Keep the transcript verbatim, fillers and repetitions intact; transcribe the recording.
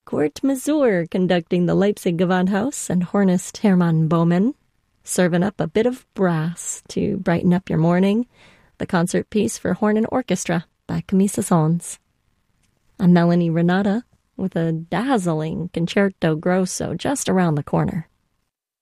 Kurt Masur conducting the Leipzig Gewandhaus and hornist Hermann Baumann, serving up a bit of brass to brighten up your morning, the concert piece for horn and orchestra by Camille Saint-Saëns. I'm Melanie Renata with a dazzling Concerto Grosso just around the corner.